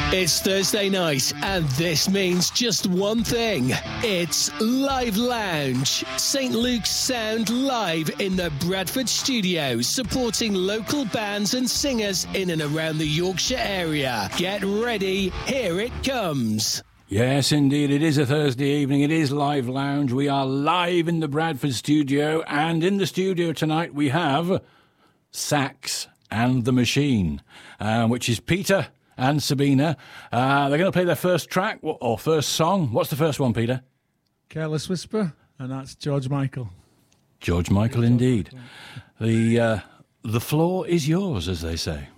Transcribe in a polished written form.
It's Thursday night, and this means just one thing. It's Live Lounge. St. Luke's Sound live in the Bradford studio, supporting local bands and singers in and around the Yorkshire area. Get ready, here it comes. Yes, indeed, it is a Thursday evening. It is Live Lounge. We are live in the Bradford studio, and in the studio tonight we have Sax and the Machine, which is Peter and Sabina. They're going to play their first track, or first song. What's the first one, Peter? Careless Whisper, and that's George Michael. George Michael, indeed. The floor is yours, as they say.